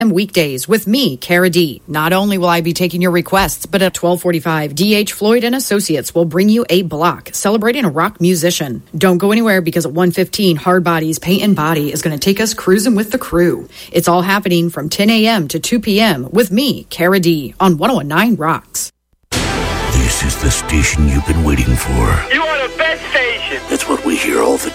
weekdays with me, Cara D. Not only will I be taking your requests, but at 12:45, D.H. Floyd and Associates will bring you a block celebrating a rock musician. Don't go anywhere because at 1:15, Hard Bodies Paint and Body is going to take us cruising with the crew. It's all happening from 10 a.m. to 2 p.m. with me, Cara D. on 101.9 Rocks. This is the station you've been waiting for. You are the best station. That's what we hear all the